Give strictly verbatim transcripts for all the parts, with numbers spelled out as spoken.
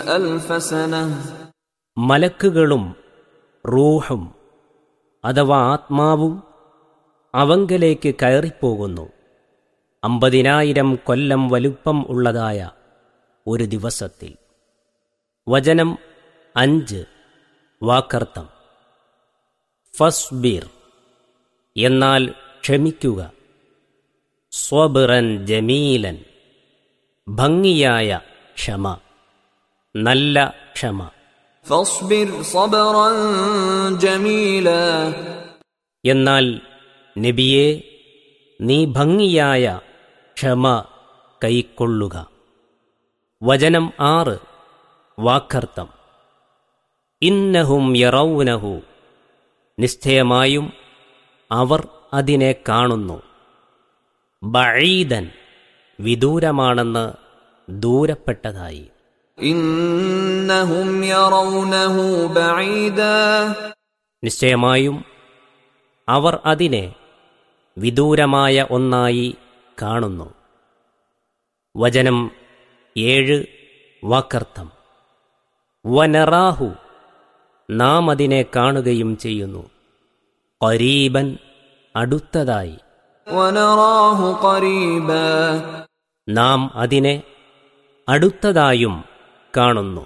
ألف سنة മലക്കുകളും റൂഹും അഥവാ ആത്മാവും അവങ്കലേക്ക് കയറിപ്പോകുന്നു അമ്പതിനായിരം കൊല്ലം വലുപ്പം ഉള്ളതായ ഒരു ദിവസത്തിൽ. വചനം അഞ്ച്. വാക്കർത്ഥം: ഫസ്ബിർ, എന്നാൽ ക്ഷമിക്കുക. സ്വബ്റൻ ജമീലൻ, ഭംഗിയായ ക്ഷമ, നല്ല ക്ഷമ. فاصبر صبرا جميلا എന്നാൽ നബിയെ, നീ ഭംഗിയായ ക്ഷമ കൈക്കൊള്ളുക. വചനം ആറ്. വാക്കർത്ഥം: ഇന്നഹും യറൗനഹു, നിശ്ചയമായും അവർ അതിനെ കാണുന്നു. ബഈദൻ, വിദൂരമാണെന്ന്, ദൂരപ്പെട്ടതായി. إنهم يرونه بعيدا നിശ്ചയമായും അവർ അതിനെ വിദൂരമായ ഒന്നായി കാണുന്നു. വചനം ഏഴ്. വാക്കർത്ഥം: വനറാഹു, നാം അതിനെ കാണുകയും ചെയ്യുന്നു. ഖരീബൻ, അടുത്തതായി. ونراه قريبا നാം അതിനെ അടുത്തതായും കാണുന്നു.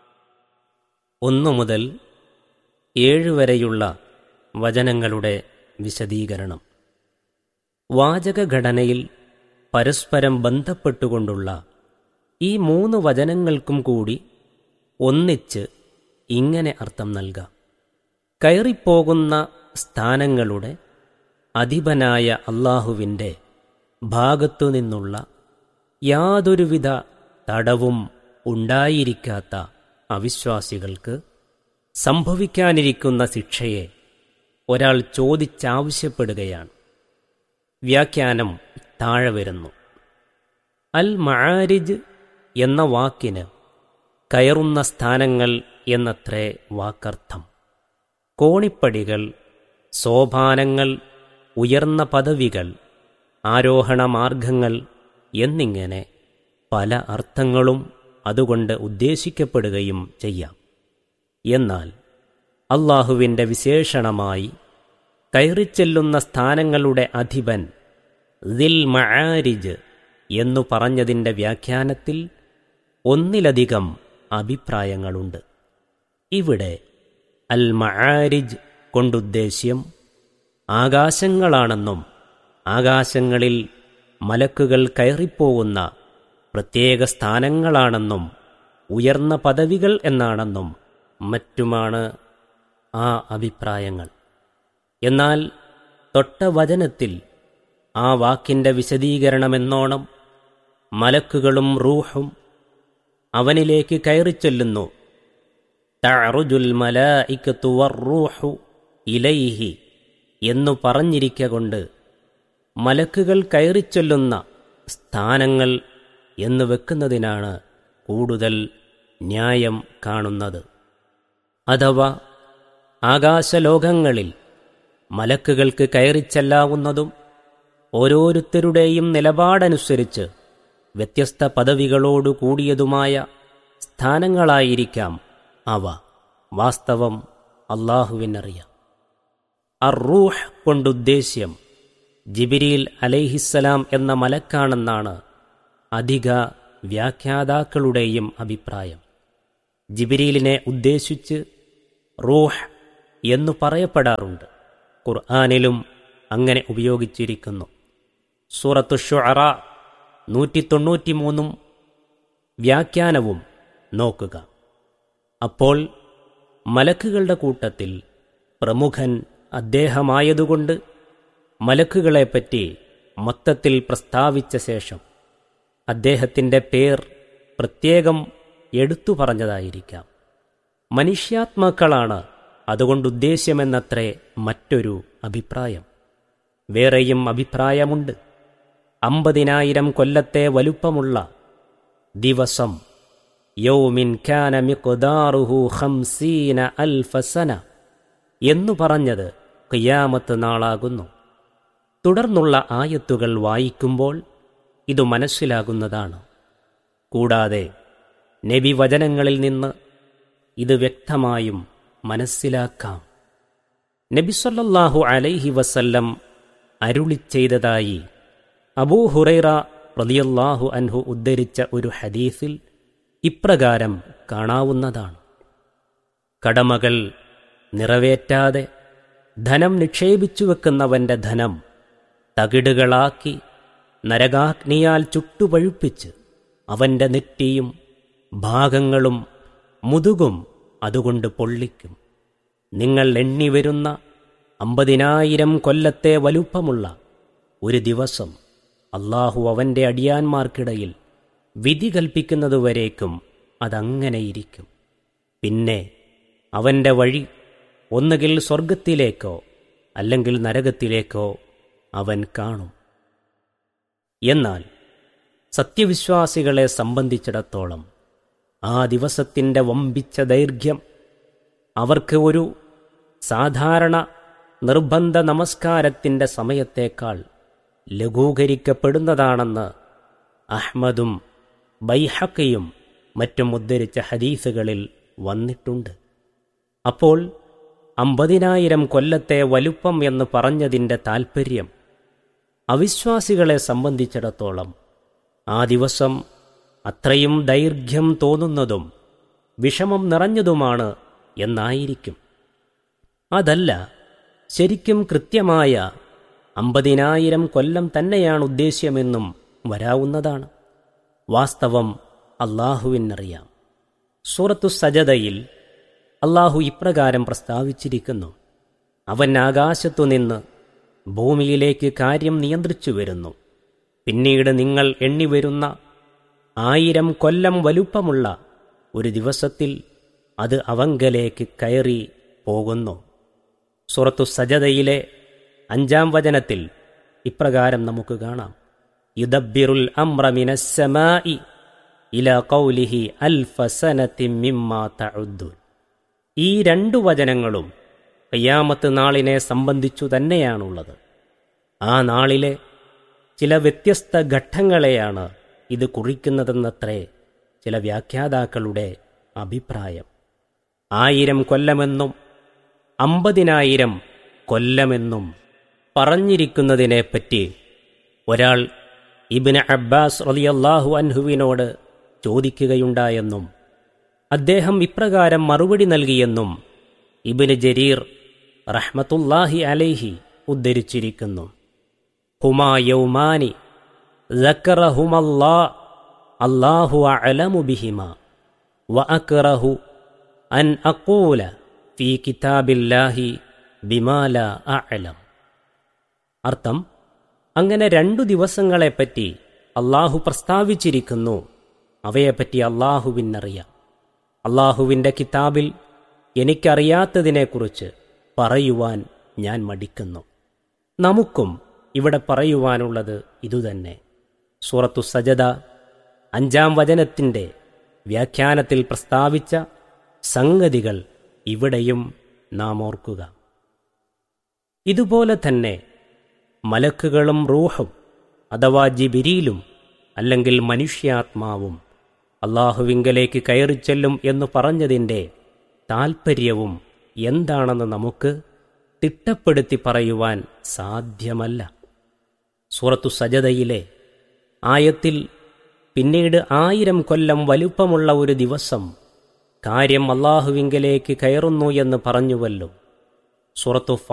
ഒന്നു മുതൽ ഏഴ് വരെയുള്ള വചനങ്ങളുടെ വിശദീകരണം. വാചകഘടനയിൽ പരസ്പരം ബന്ധപ്പെട്ടുകൊണ്ടുള്ള ഈ മൂന്ന് വചനങ്ങൾക്കും കൂടി ഒന്നിച്ച് ഇങ്ങനെ അർത്ഥം നൽകാം: കയറിപ്പോകുന്ന സ്ഥാനങ്ങളുടെ അധിപനായ അല്ലാഹുവിൻ്റെ ഭാഗത്തുനിന്നുള്ള യാതൊരുവിധ തടവും ഉണ്ടായിരിക്കാത്ത അവിശ്വാസികൾക്ക് സംഭവിക്കാനിരിക്കുന്ന ശിക്ഷയെ ഒരാൾ ചോദിച്ചാവശ്യപ്പെടുകയാണ്. വ്യാഖ്യാനം താഴെ വരുന്നു. അൽ മആരിജ് എന്ന വാക്കിന് കയറുന്ന സ്ഥാനങ്ങൾ എന്നത്രേ വാക്കർത്ഥം. കോണിപ്പടികൾ, സോപാനങ്ങൾ, ഉയർന്ന പദവികൾ, ആരോഹണമാർഗങ്ങൾ എന്നിങ്ങനെ പല അർത്ഥങ്ങളും അതുകൊണ്ട് ഉദ്ദേശിക്കപ്പെടുകയും ചെയ്യാം. എന്നാൽ അല്ലാഹുവിൻ്റെ വിശേഷണമായി കയറിച്ചെല്ലുന്ന സ്ഥാനങ്ങളുടെ അധിപൻ ദിൽ മആരിജ് എന്നു പറഞ്ഞതിൻ്റെ വ്യാഖ്യാനത്തിൽ ഒന്നിലധികം അഭിപ്രായങ്ങളുണ്ട്. ഇവിടെ അൽ മആരിജ് കൊണ്ടുദ്ദേശ്യം ആകാശങ്ങളാണെന്നും ആകാശങ്ങളിൽ മലക്കുകൾ കയറിപ്പോകുന്ന പ്രത്യേക സ്ഥാനങ്ങളാണെന്നും ഉയർന്ന പദവികൾ എന്നാണെന്നും മറ്റുമാണ് ആ അഭിപ്രായങ്ങൾ. എന്നാൽ തൊട്ട വചനത്തിൽ ആ വാക്കിൻ്റെ വിശദീകരണമെന്നോണം മലക്കുകളും റൂഹും അവനിലേക്ക് കയറിച്ചെല്ലുന്നു. തഅറുജുൽ മലായികതു വറൂഹു ഇലൈഹി എന്നു പറഞ്ഞിരിക്കൊണ്ട് മലക്കുകൾ കയറിച്ചെല്ലുന്ന സ്ഥാനങ്ങൾ എന്ന് വെക്കുന്നതിനാണ് കൂടുതൽ ന്യായം കാണുന്നത്. അഥവാ ആകാശലോകങ്ങളിൽ മലക്കുകൾക്ക് കയറിച്ചെല്ലാവുന്നതും ഓരോരുത്തരുടെയും നിലപാടനുസരിച്ച് വ്യത്യസ്ത പദവികളോടു കൂടിയതുമായ സ്ഥാനങ്ങളായിരിക്കാം അവ. വാസ്തവം അല്ലാഹുവിനറിയാം. അർ-റൂഹ് കൊണ്ടുദ്ദേശ്യം ജിബ്രീൽ അലൈഹിസ്സലാം എന്ന മലക്കാണെന്നാണ് അധിക വ്യാഖ്യാതാക്കളുടെയും അഭിപ്രായം. ജിബ്രീലിനെ ഉദ്ദേശിച്ച് റൂഹ് എന്നു പറയപ്പെടാറുണ്ട്. ഖുർആനിലും അങ്ങനെ ഉപയോഗിച്ചിരിക്കുന്നു. സൂറത്തു ശുഅറാ നൂറ്റി തൊണ്ണൂറ്റി മൂന്നും വ്യാഖ്യാനവും നോക്കുക. അപ്പോൾ മലക്കുകളുടെ കൂട്ടത്തിൽ പ്രമുഖൻ അദ്ദേഹമായതുകൊണ്ട് മലക്കുകളെപ്പറ്റി മൊത്തത്തിൽ പ്രസ്താവിച്ച ശേഷം അദ്ദേഹത്തിൻ്റെ പേർ പ്രത്യേകം എടുത്തു പറഞ്ഞതായിരിക്കാം. മനുഷ്യാത്മാക്കളാണ് അതുകൊണ്ടുദ്ദേശ്യമെന്നത്രേ മറ്റൊരു അഭിപ്രായം. വേറെയും അഭിപ്രായമുണ്ട്. അമ്പതിനായിരം കൊല്ലത്തെ വലുപ്പമുള്ള ദിവസം, യൗമിൻ കാന മിഖ്ദാറുഹു ഖംസീന അൽഫ സന എന്നു പറഞ്ഞത് ഖിയാമത്ത് നാളാകുന്നു. തുടർന്നുള്ള ആയത്തുകൾ വായിക്കുമ്പോൾ ഇതു മനസ്സിലാകുന്നതാണ്. കൂടാതെ നബി വചനങ്ങളിൽ നിന്ന് ഇത് വ്യക്തമായും മനസ്സിലാക്കാം. നബി സല്ലല്ലാഹു അലൈഹി വസല്ലം അരുളിച്ചെയ്തതായി അബൂ ഹുറൈറ റളിയല്ലാഹു അൻഹു ഉദ്ധരിച്ച ഒരു ഹദീസിൽ ഇപ്രകാരം കാണാവുന്നതാണ്: കടമകൾ നിറവേറ്റാതെ ധനം നിക്ഷേപിച്ചു വെക്കുന്നവന്റെ ധനം തകിടുകളാക്കി നരകാഗ്നിയാൽ ചുട്ടുപഴുപ്പിച്ച് അവന്റെ നെറ്റിയും ഭാഗങ്ങളും മുതുകും അതുകൊണ്ട് പൊള്ളിക്കും. നിങ്ങൾ എണ്ണിവരുന്ന അമ്പതിനായിരം കൊല്ലത്തെ വലുപ്പമുള്ള ഒരു ദിവസം അള്ളാഹു അവന്റെ അടിയാന്മാർക്കിടയിൽ വിധി കൽപ്പിക്കുന്നതുവരേക്കും അതങ്ങനെയിരിക്കും. പിന്നെ അവന്റെ വഴി ഒന്നുകിൽ സ്വർഗത്തിലേക്കോ അല്ലെങ്കിൽ നരകത്തിലേക്കോ അവൻ കാണും. എന്നാൽ സത്യവിശ്വാസികളെ സംബന്ധിച്ചിടത്തോളം ആ ദിവസത്തിൻ്റെ വമ്പിച്ച ദൈർഘ്യം അവർക്ക് ഒരു സാധാരണ നിർബന്ധ നമസ്കാരത്തിൻ്റെ സമയത്തേക്കാൾ ലഘൂകരിക്കപ്പെടുന്നതാണെന്ന് അഹ്മദും ബൈഹഖിയും മറ്റും ഉദ്ധരിച്ച ഹദീസുകളിൽ വന്നിട്ടുണ്ട്. അപ്പോൾ അമ്പതിനായിരം കൊല്ലത്തെ വലുപ്പം എന്ന് പറഞ്ഞതിൻ്റെ താൽപ്പര്യം അവിശ്വാസികളെ സംബന്ധിച്ചിടത്തോളം ആ ദിവസം അത്രയും ദൈർഘ്യം തോന്നുന്നതും വിഷമം നിറഞ്ഞതുമാണ് എന്നായിരിക്കും. അതല്ല, ശരിക്കും കൃത്യമായ അമ്പതിനായിരം കൊല്ലം തന്നെയാണ് ഉദ്ദേശ്യമെന്നും വരാവുന്നതാണ്. വാസ്തവം അള്ളാഹുവിനറിയാം. സൂറത്തു സജദയിൽ അള്ളാഹു ഇപ്രകാരം പ്രസ്താവിച്ചിരിക്കുന്നു: അവൻ ആകാശത്തുനിന്ന് ഭൂമിയിലേക്ക് കാര്യം നിയന്ത്രിച്ചു വരുന്നു. പിന്നീട് നിങ്ങൾ എണ്ണിവരുന്ന ആയിരം കൊല്ലം വലുപ്പമുള്ള ഒരു ദിവസത്തിൽ അത് അവങ്കലേക്ക് കയറി പോകുന്നു. സൂറത്തു സജദയിലെ അഞ്ചാം വചനത്തിൽ ഇപ്രകാരം നമുക്ക് കാണാം: യുദബ്ബിറുൽ അംറ മിനസ്സമാഇ ഇലാ ഖൗലിഹി അൽഫ സനതിൻ മിമ്മാ തഉദ്ദൂൻ. ഈ രണ്ടു വചനങ്ങളും ഖിയാമത്ത് നാളിനെ സംബന്ധിച്ചു തന്നെയാണുള്ളത്. ആ നാളിലെ ചില വ്യത്യസ്ത ഘട്ടങ്ങളെയാണ് ഇത് കുറിക്കുന്നതെന്നത്രേ ചില വ്യാഖ്യാതാക്കളുടെ അഭിപ്രായം. ആയിരം കൊല്ലമെന്നും അമ്പതിനായിരം കൊല്ലമെന്നും പറഞ്ഞിരിക്കുന്നതിനെപ്പറ്റി ഒരാൾ ഇബ്നു അബ്ബാസ് റളിയല്ലാഹു അൻഹുവിനോട് ചോദിക്കുകയുണ്ടായെന്നും അദ്ദേഹം ഇപ്രകാരം മറുപടി നൽകിയെന്നും ഇബ്നു ജരീർ റഹ്മത്തുള്ളാഹി അലൈഹി ഉദ്ധരിച്ചിരിക്കുന്നു: ഹുമാ യൗമാനി ദക്കറഹുമല്ലാ അല്ലാഹു അഅലമു ബിഹിമാ വഅക്റഹു അൻ അഖൂല ഫീ കിതാബില്ലാഹി ബിമാ ലാ അഅലം. അർത്ഥം: അങ്ങനെ രണ്ടു ദിവസങ്ങളെപ്പറ്റി അള്ളാഹു പ്രസ്താവിച്ചിരിക്കുന്നു. അവയെപ്പറ്റി അള്ളാഹുവിനറിയാം. അള്ളാഹുവിൻ്റെ കിതാബിൽ എനിക്കറിയാത്തതിനെക്കുറിച്ച് പറയുവാൻ ഞാൻ മടിക്കുന്നു. നമുക്കും ഇവിടെ പറയുവാനുള്ളത് ഇതുതന്നെ. സൂറത്തു സജദ അഞ്ചാം വചനത്തിൻ്റെ വ്യാഖ്യാനത്തിൽ പ്രസ്താവിച്ച സംഗതികൾ ഇവിടെയും നാം ഓർക്കുക. ഇതുപോലെ തന്നെ മലക്കുകളും റൂഹും അഥവാ ജിബിരീലും അല്ലെങ്കിൽ മനുഷ്യാത്മാവും അള്ളാഹുവിങ്കലേക്ക് കയറിച്ചെല്ലും എന്ന് പറഞ്ഞതിൻ്റെ താൽപ്പര്യവും എന്താണെന്ന് നമുക്ക് തിട്ടപ്പെടുത്തി പറയുവാൻ സാധ്യമല്ല. സൂറത്തു സജദയിലെ ആയത്തിൽ പിന്നീട് ആയിരം കൊല്ലം വലുപ്പമുള്ള ഒരു ദിവസം കാര്യം അള്ളാഹുവിങ്കലേക്ക് കയറുന്നു എന്ന് പറഞ്ഞുവല്ലോ. സൂറത്തു